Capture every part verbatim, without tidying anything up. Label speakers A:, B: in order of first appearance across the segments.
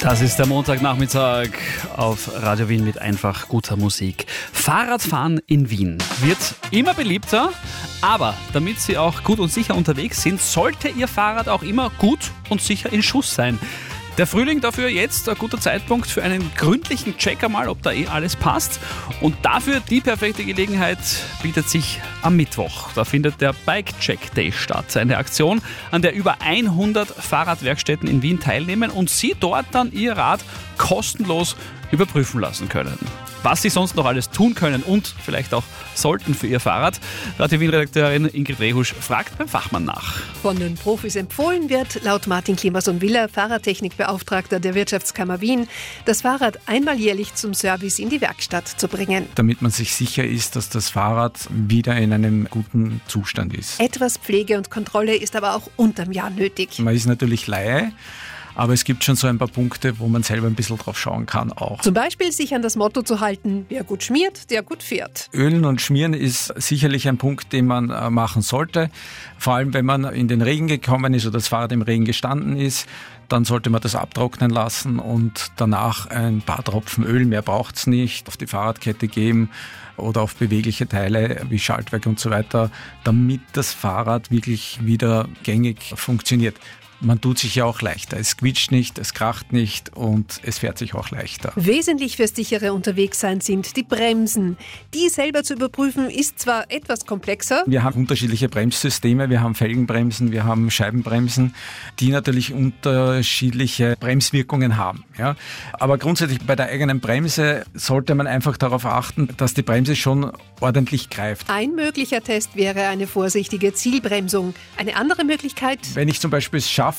A: Das ist der Montagnachmittag auf Radio Wien mit einfach guter Musik. Fahrradfahren in Wien wird immer beliebter, aber damit Sie auch gut und sicher unterwegs sind, sollte Ihr Fahrrad auch immer gut und sicher in Schuss sein. Der Frühling dafür jetzt ein guter Zeitpunkt für einen gründlichen Check einmal, ob da eh alles passt. Und dafür die perfekte Gelegenheit bietet sich am Mittwoch. Da findet der Bike Check Day statt. Eine Aktion, an der über hundert Fahrradwerkstätten in Wien teilnehmen und Sie dort dann Ihr Rad kostenlos überprüfen lassen können. Was Sie sonst noch alles tun können und vielleicht auch sollten für Ihr Fahrrad. Radio Wien-Redakteurin Ingrid Rehusch fragt beim Fachmann nach.
B: Von den Profis empfohlen wird, laut Martin Klimason-Willer, Fahrradtechnikbeauftragter der Wirtschaftskammer Wien, das Fahrrad einmal jährlich zum Service in die Werkstatt zu bringen.
C: Damit man sich sicher ist, dass das Fahrrad wieder in einem guten Zustand ist.
B: Etwas Pflege und Kontrolle ist aber auch unterm Jahr nötig.
C: Man ist natürlich Laie, aber es gibt schon so ein paar Punkte, wo man selber ein bisschen drauf schauen kann auch.
B: Zum Beispiel sich an das Motto zu halten, wer gut schmiert, der gut fährt.
C: Ölen und Schmieren ist sicherlich ein Punkt, den man machen sollte. Vor allem, wenn man in den Regen gekommen ist oder das Fahrrad im Regen gestanden ist, dann sollte man das abtrocknen lassen und danach ein paar Tropfen Öl, mehr braucht es nicht, auf die Fahrradkette geben oder auf bewegliche Teile wie Schaltwerk und so weiter, damit das Fahrrad wirklich wieder gängig funktioniert. Man tut sich ja auch leichter. Es quietscht nicht, es kracht nicht und es fährt sich auch leichter.
B: Wesentlich fürs sichere Unterwegssein sind die Bremsen. Die selber zu überprüfen ist zwar etwas komplexer.
C: Wir haben unterschiedliche Bremssysteme. Wir haben Felgenbremsen, wir haben Scheibenbremsen, die natürlich unterschiedliche Bremswirkungen haben. Ja? Aber grundsätzlich bei der eigenen Bremse sollte man einfach darauf achten, dass die Bremse schon ordentlich greift.
B: Ein möglicher Test wäre eine vorsichtige Zielbremsung. Eine andere Möglichkeit:
C: Wenn ich zum Beispiel es schaffe,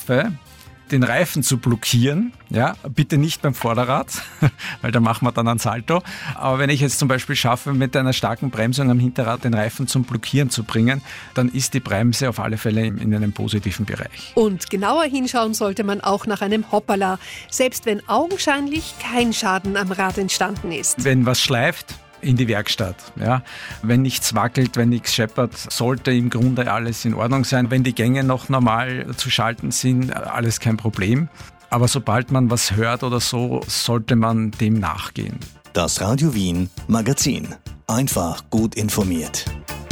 C: den Reifen zu blockieren, ja, bitte nicht beim Vorderrad, weil da machen wir dann einen Salto. Aber wenn ich jetzt zum Beispiel schaffe, mit einer starken Bremsung am Hinterrad den Reifen zum Blockieren zu bringen, dann ist die Bremse auf alle Fälle in einem positiven Bereich.
B: Und genauer hinschauen sollte man auch nach einem Hoppala, selbst wenn augenscheinlich kein Schaden am Rad entstanden ist.
C: Wenn was schleift, in die Werkstatt. Ja. Wenn nichts wackelt, wenn nichts scheppert, sollte im Grunde alles in Ordnung sein. Wenn die Gänge noch normal zu schalten sind, alles kein Problem. Aber sobald man was hört oder so, sollte man dem nachgehen.
D: Das Radio Wien Magazin. Einfach gut informiert.